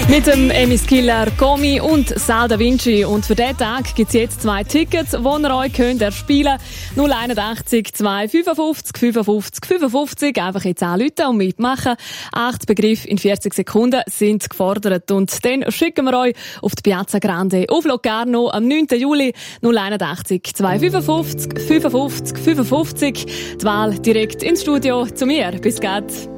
Mit dem Emis Killer, Comi und Sal Da Vinci. Und für diesen Tag gibt es jetzt 2 Tickets, die ihr euch könnt erspielen könnt. 081 255 55 55. Einfach jetzt anrufen und mitmachen. 8 Begriffe in 40 Sekunden sind gefordert. Und dann schicken wir euch auf die Piazza Grande auf Locarno am 9. Juli. 081 255 55 55. Die Wahl direkt ins Studio zu mir. Bis gleich.